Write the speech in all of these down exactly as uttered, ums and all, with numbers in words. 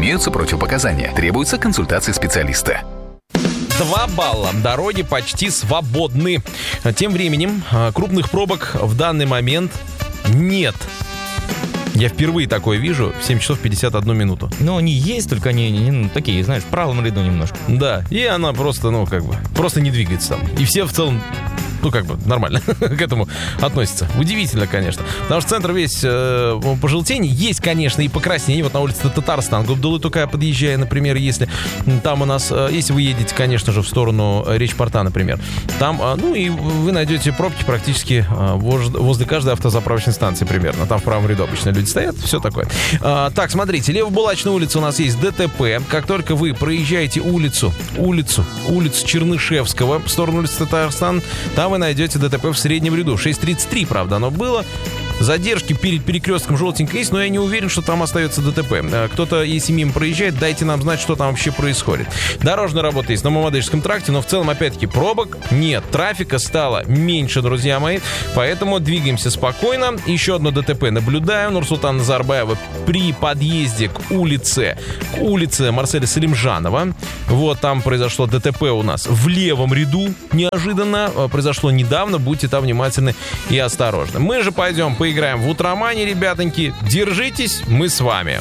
Имеются противопоказания. Требуется консультация специалиста. Два балла. Дороги почти свободны. Тем временем крупных пробок в данный момент нет. Я впервые такое вижу в семь часов пятьдесят одну минуту. Ну, они есть, только они не, ну, такие, знаешь, в правом ряду немножко. Да, и она просто, ну, как бы, просто не двигается там. И все в целом, ну, как бы, нормально к этому относятся. Удивительно, конечно. Потому что центр весь э, пожелтение. Есть, конечно, и покраснение. Вот на улице Татарстан, Габдуллы-Тукая, подъезжая, например, если там у нас, э, если вы едете, конечно же, в сторону Речпорта, например, там, э, ну, и вы найдете пробки практически э, возле каждой автозаправочной станции примерно. Там в правом ряду обычно люди стоят, все такое. А, так, смотрите, Лево-Булачная улица у нас есть ДТП. Как только вы проезжаете улицу, улицу, улицу Чернышевского в сторону улицы Татарстан, там вы найдете ДТП в среднем ряду. шесть тридцать три, правда, оно было. Задержки перед перекрестком желтенько есть, но я не уверен, что там остается ДТП. Кто-то, если мимо проезжает, дайте нам знать, что там вообще происходит. Дорожная работа есть на Мамадышском тракте, но в целом, опять-таки, пробок нет. Трафика стало меньше, друзья мои, поэтому двигаемся спокойно. Еще одно ДТП наблюдаю. Нурсултана Назарбаева при подъезде к улице, к улице Марселя Салимжанова. Вот там произошло ДТП у нас в левом ряду. Неожиданно произошло недавно. Будьте там внимательны и осторожны. Мы же пойдем по Играем в Утромане, ребятоньки. Держитесь, мы с вами.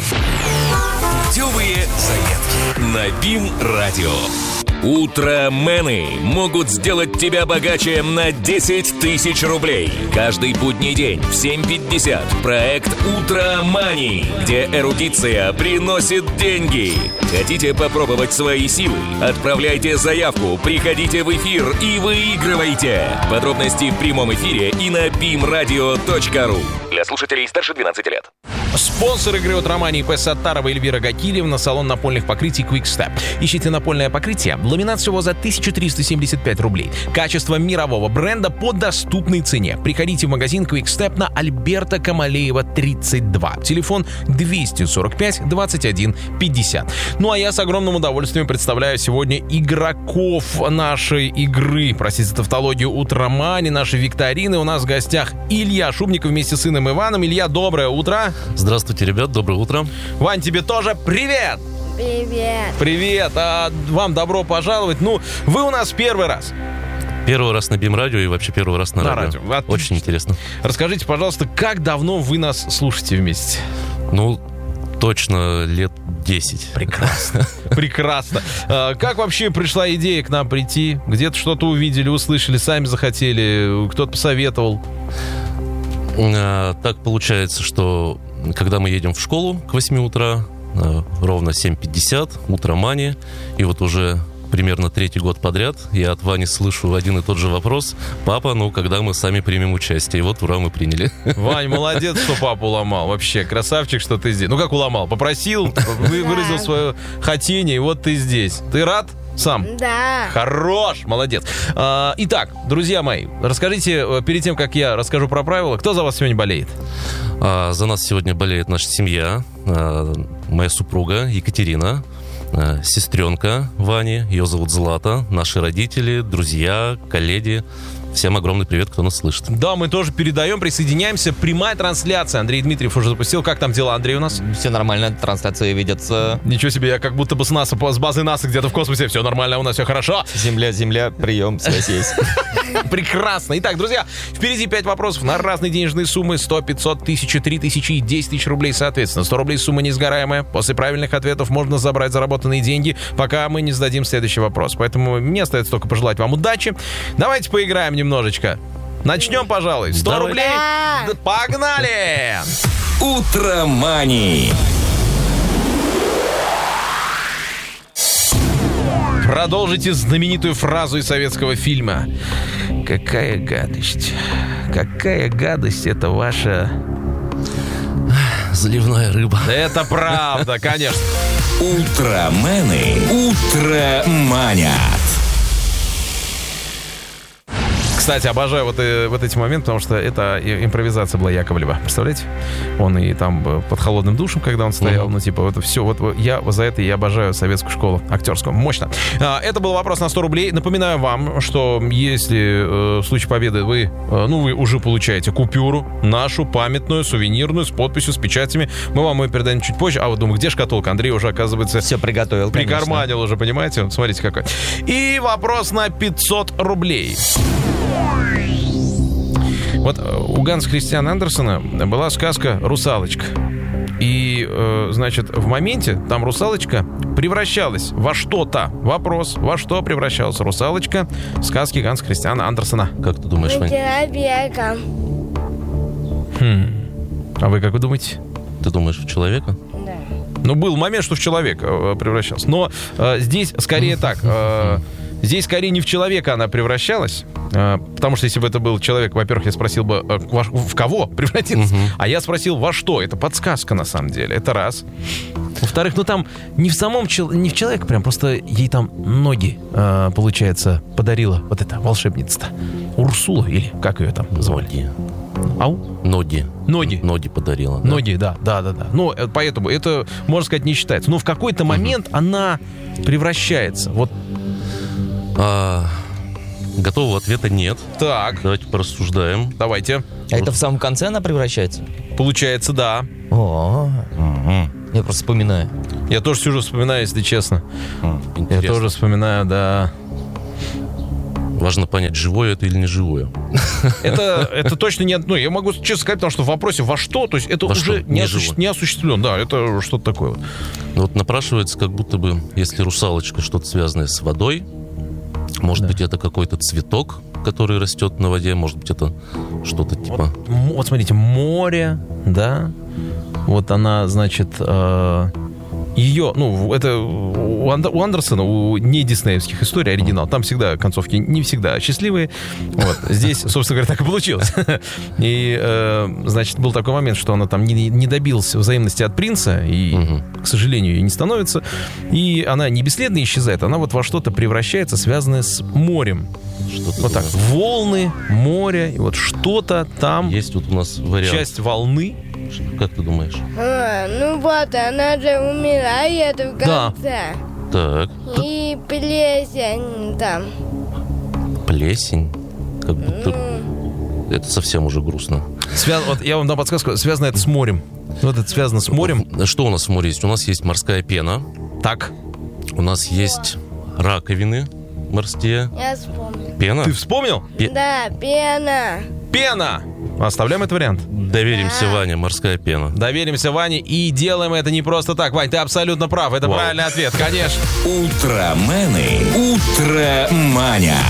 Путевые заметки на БИМ-радио. Утромены могут сделать тебя богаче на десять тысяч рублей. Каждый будний день в семь пятьдесят проект «Утромани», где эрудиция приносит деньги. Хотите попробовать свои силы? Отправляйте заявку, приходите в эфир и выигрывайте. Подробности в прямом эфире и на бим радио точка ру. Для слушателей старше двенадцати лет. Спонсор игры «Утромани» ИП Саттарова Эльвира Гакильевна, салон напольных покрытий Quick Step. Ищите напольное покрытие. Ламинат всего за тысячу триста семьдесят пять рублей. Качество мирового бренда по доступной цене. Приходите в магазин Quick Step на Альберта Камалеева, тридцать два. Телефон двести сорок пять двадцать один пятьдесят. Ну а я с огромным удовольствием представляю сегодня игроков нашей игры. Простите за тавтологию, «Утромани», нашей викторины. У нас в гостях Илья Шубников вместе с сыном Иваном. Илья, доброе утро. Здравствуйте, ребят, доброе утро. Вань, тебе тоже привет! Привет! Привет! А вам добро пожаловать. Ну, вы у нас первый раз. Первый раз на БИМ-радио и вообще первый раз на, на радио. радио. Очень интересно. Расскажите, пожалуйста, как давно вы нас слушаете вместе? Ну, точно лет десять. Прекрасно. Прекрасно. А, как вообще пришла идея к нам прийти? Где-то что-то увидели, услышали, сами захотели, кто-то посоветовал? А, так получается, что когда мы едем в школу к восьми утра, ровно семь пятьдесят, «Утромани», и вот уже примерно третий год подряд я от Вани слышу один и тот же вопрос: «Папа, ну когда мы сами примем участие?» И вот, ура, мы приняли. Вань, молодец, что папу уломал. Вообще, красавчик, что ты здесь. Ну как уломал? Попросил, выразил свое хотение, и вот ты здесь. Ты рад? Сам? Да. Хорош, молодец. А, итак, друзья мои, расскажите, перед тем, как я расскажу про правила, кто за вас сегодня болеет? А, за нас сегодня болеет наша семья, а, моя супруга Екатерина, а, сестренка Вани, ее зовут Злата, наши родители, друзья, коллеги. Всем огромный привет, кто нас слышит. Да, мы тоже передаем, присоединяемся. Прямая трансляция. Андрей Дмитриев уже запустил. Как там дела, Андрей, у нас? Все нормально, трансляции видятся. Ничего себе, я как будто бы с НАСА, с базы НАСА где-то в космосе. Все нормально, у нас все хорошо. Земля, земля, прием, связь есть. Прекрасно. Итак, друзья, впереди пять вопросов на разные денежные суммы. сто, пятьсот, тысяча, три тысячи и десять тысяч рублей, соответственно. сто рублей сумма несгораемая. После правильных ответов можно забрать заработанные деньги, пока мы не зададим следующий вопрос. Поэтому мне остается только пожелать вам удачи. Давайте поиграем немножечко. Начнем, пожалуй. сто Давай. рублей. Да. Погнали! Утромани. Продолжите знаменитую фразу из советского фильма. Какая гадость. Какая гадость это ваша... Заливная рыба. Это правда, конечно. Утромены утроманят. Кстати, обожаю вот, э, вот эти моменты, потому что это импровизация была Яковлева. Представляете? Он и там под холодным душем, когда он стоял, mm-hmm. ну, типа, вот все, вот я за это я обожаю советскую школу актерскую. Мощно. А, это был вопрос на сто рублей. Напоминаю вам, что если э, в случае победы вы, э, ну, вы уже получаете купюру, нашу памятную, сувенирную, с подписью, с печатями, мы вам ее передаем чуть позже. А вот думаю, где же шкатулка? Андрей уже, оказывается, все приготовил, прикарманил уже, понимаете? Смотрите, какой. И вопрос на пятьсот рублей. Вот у Ганса Христиана Андерсена была сказка «Русалочка». И, э, значит, в моменте там русалочка превращалась во что-то. Вопрос, во что превращалась русалочка в сказке Ганса Христиана Андерсена? Как ты думаешь, Вань? Человека. Хм. А вы как вы думаете? Ты думаешь, в человека? Да. Ну, был момент, что в человека э, превращался. Но э, здесь скорее так. Э, здесь скорее не в человека она превращалась. Э, потому что если бы это был человек, во-первых, я спросил бы, э, в кого превратился. Uh-huh. А я спросил, во что? Это подсказка, на самом деле. Это раз. Во-вторых, ну там не в самом чел- не в человека прям, просто ей там ноги, э, получается, подарила вот эта волшебница-то. Урсула или как ее там звали? Ноги. Ау? Ноги. Ноги. Ноги подарила. Да? Ноги, да, да, да, да. Ну, поэтому это, можно сказать, не считается. Но в какой-то момент uh-huh. она превращается. Вот. А, готового ответа нет. Так. Давайте порассуждаем. Давайте. А это в самом конце она превращается? Получается, да. О, я просто вспоминаю. Я тоже сижу, вспоминаю, если честно. Интересно. Я тоже вспоминаю, да. Важно понять, живое это или не живое. Это, это точно не... Ну, я могу честно сказать, потому что в вопросе «во что?», то есть это во уже что? не, не, осуществ... не осуществлено. Да, это что-то такое. Ну, вот напрашивается, как будто бы, если русалочка что-то связанное с водой, может да. быть, это какой-то цветок, который растет на воде, может быть, это что-то типа... Вот, вот смотрите, море, да, вот она, значит... Э... Ее, ну, это у, Анд- у Андерсона, у не диснеевских историй оригинал, там всегда концовки не всегда счастливые. Вот. Здесь, собственно говоря, так и получилось. И, э, значит, был такой момент, что она там не, не добилась взаимности от принца, и, угу. к сожалению, ей не становится. И она не бесследно исчезает, она вот во что-то превращается, связанное с морем. Что-то вот так, думаешь? волны, море, и вот что-то там. Есть вот у нас вариант. Часть волны. Как ты думаешь? А, ну вот, она же умирает в конце. Да. Так. И плесень там. Плесень? Как будто... Ну... Это совсем уже грустно. Связ... Вот я вам дам подсказку. Связано это с морем. Вот это связано с морем. Что у нас в море есть? У нас есть морская пена. Так. У нас есть раковины морские. Я вспомнил. Пена? Ты вспомнил? Пе... Да, пена. Пена! Оставляем этот вариант. Доверимся Да. Ване, морская пена. Доверимся Ване и делаем это не просто так. Вань, ты абсолютно прав. Это Вау. правильный ответ, конечно. Утромены утроманят.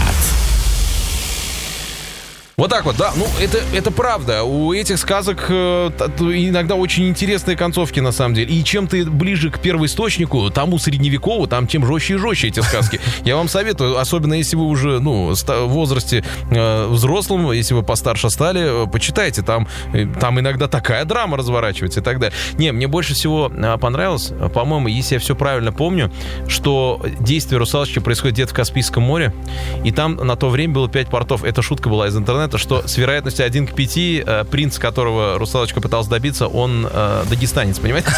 Вот так вот, да. Ну, это, это правда. У этих сказок э, иногда очень интересные концовки, на самом деле. И чем ты ближе к первоисточнику, тому средневекову, там тем жестче и жестче эти сказки. Я вам советую, особенно если вы уже, ну, в возрасте э, взрослом, если вы постарше стали, э, почитайте. Там, э, там иногда такая драма разворачивается и так далее. Не, мне больше всего э, понравилось, по-моему, если я все правильно помню, что действие русалочки происходит где-то в Каспийском море. И там на то время было пять портов. Эта шутка была из интернета, что с вероятностью один к пяти э, принц, которого русалочка пыталась добиться, он э, дагестанец, понимаете?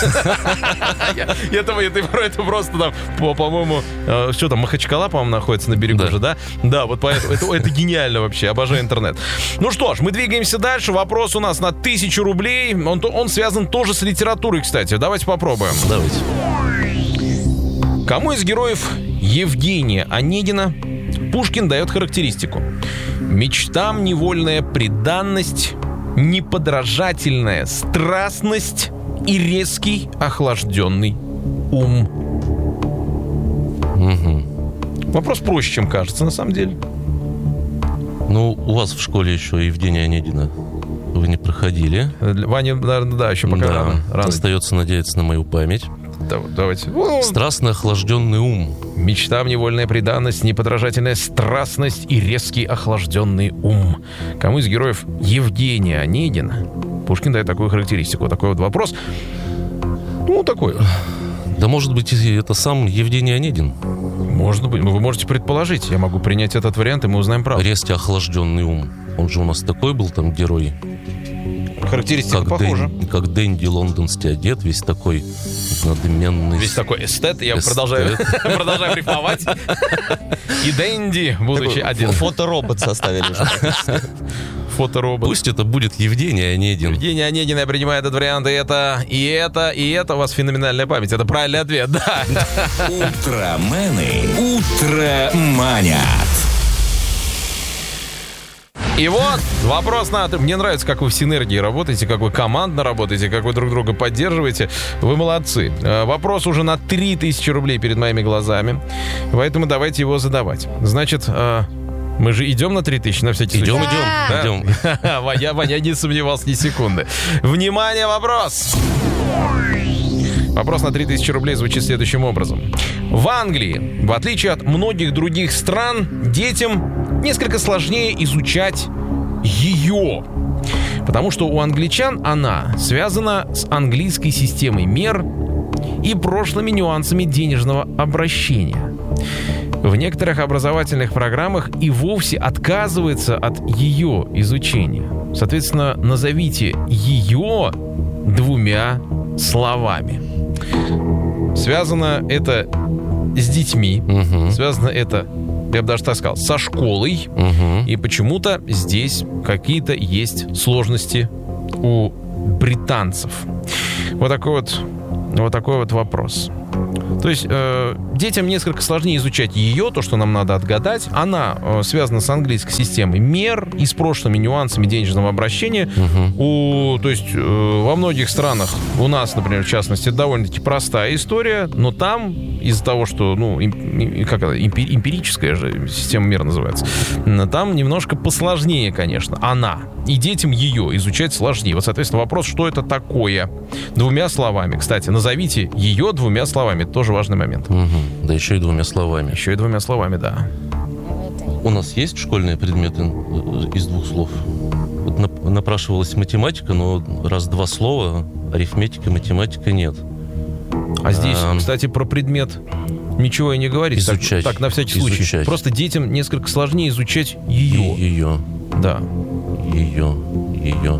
Это просто там, по-моему, что там, Махачкала, по-моему, находится на берегу же, да? Да, вот поэтому это гениально вообще, обожаю интернет. Ну что ж, мы двигаемся дальше. Вопрос у нас на тысячу рублей. Он связан тоже с литературой, кстати. Давайте попробуем. Давайте. Кому из героев Евгения Онегина Пушкин дает характеристику: мечтам невольная преданность, неподражательная страстность и резкий охлажденный ум. Угу. Вопрос проще, чем кажется, на самом деле. Ну, у вас в школе еще Евгения Онегина вы не проходили. Ваня, наверное, да, еще пока да. рано. рано. Остается надеяться на мою память. Давайте. Страстно охлажденный ум. Мечтам невольная преданность, неподражательная страстность и резкий охлажденный ум. Кому из героев Евгения Онегина Пушкин дает такую характеристику? Такой вот вопрос. Ну, такой. Да, может быть, это сам Евгений Онегин. Может быть. Вы можете предположить. Я могу принять этот вариант, и мы узнаем правду. Резкий охлажденный ум. Он же у нас такой был там герой. Характеристика как похожа. Дэн, как Дэнди лондонский одет, весь такой надменный. Весь такой эстет. Я эстет. продолжаю, продолжаю рифмовать. И Дэнди, будучи один. Фоторобот составили уже. Фоторобот. Пусть это будет Евгений Онегин. Евгений Онегин, я принимаю этот вариант. И это, и это, и это. У вас феноменальная память. Это правильный ответ, да. Утромены. Утроманят. И вот вопрос на... Мне нравится, как вы в синергии работаете, как вы командно работаете, как вы друг друга поддерживаете. Вы молодцы. Вопрос уже на три тысячи рублей перед моими глазами. Поэтому давайте его задавать. Значит, мы же идем на три тысячи на всякий Идем, случай. Да. идем, идем. Ваня, Ваня не сомневался ни секунды. Внимание, вопрос! Вопрос на три тысячи рублей звучит следующим образом. В Англии, в отличие от многих других стран, детям несколько сложнее изучать ее. Потому что у англичан она связана с английской системой мер и прошлыми нюансами денежного обращения. В некоторых образовательных программах и вовсе отказывается от ее изучения. Соответственно, назовите ее двумя словами. Связано это с детьми, Угу. связано это, я бы даже так сказал, со школой. Угу. И почему-то здесь какие-то есть сложности у британцев. Вот такой вот, вот такой вот вопрос. То есть э, детям несколько сложнее изучать ее, то, что нам надо отгадать. Она э, связана с английской системой мер и с прошлыми нюансами денежного обращения. Угу. У, то есть э, во многих странах, у нас, например, в частности, это довольно-таки простая история, но там из-за того, что, ну, им, как это, эмпи, эмпирическая же система мер называется, там немножко посложнее, конечно, она. И детям ее изучать сложнее. Вот, соответственно, вопрос, что это такое? Двумя словами. Кстати, назовите ее двумя словами. Это тоже важный момент. Угу. Да еще и двумя словами. Еще и двумя словами, да. У нас есть школьные предметы из двух слов? Вот нап- напрашивалась математика, но раз-два слова, арифметика, математика нет. А здесь, А, кстати, про предмет ничего и не говорить. Так- Изучать. Так, на всякий случай. Изучать. Просто детям несколько сложнее изучать ее. Ее, Да. ее, ее.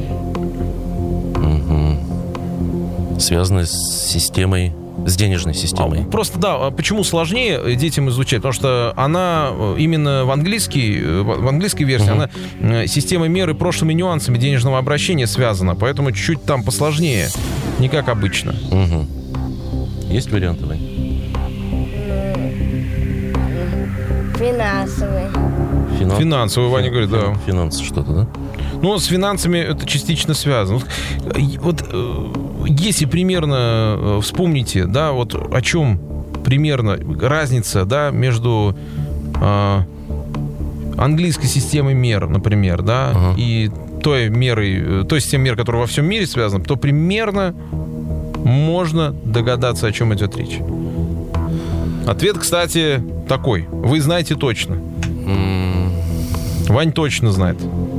Угу. Связано с системой, с денежной системой. А, Просто, да, а почему сложнее детям изучать? Потому что она э, именно в английской, э, в в английской версии, Мгм. она э, системой мер и прошлыми нюансами денежного обращения связана, поэтому чуть-чуть там посложнее, не как обычно. Угу. Есть варианты, Вань? Финансовый. Финансы? Финансовый, Ваня говорит, да. Финансы что-то, да? Ну, с финансами это частично связано. Вот, э, Вот э, если примерно э, вспомните, да, вот о чем примерно разница, да, между э, английской системой мер, например, да, Ага. и той мерой, э, той системой мер, которая во всем мире связана, то примерно можно догадаться, о чем идет речь. Ответ, кстати, такой. Вы знаете точно. М, Вань точно знает.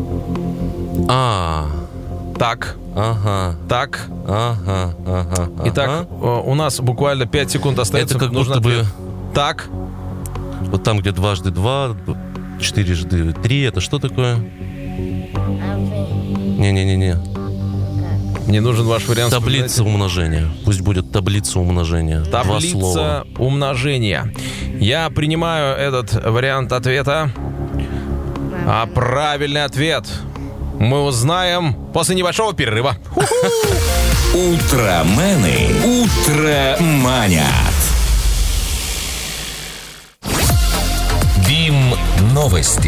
А, Так, ага, так. ага, ага. Итак, ага. э, у нас буквально пять секунд остается. Это как Нужно будто бы ответ. Так, вот там, где дважды два, четырежды три, это что такое? А вы? Не-не-не-не. мне нужен ваш вариант. Таблица умножения. Пусть будет таблица умножения. Два слова. Таблица умножения. Я принимаю этот вариант ответа. А правильный ответ мы узнаем после небольшого перерыва. Утромены. Утроманят. Бим новости.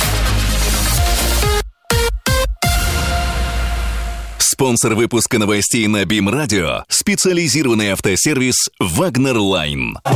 Спонсор выпуска новостей на Бим Радио — специализированный автосервис «Вагнер Лайн».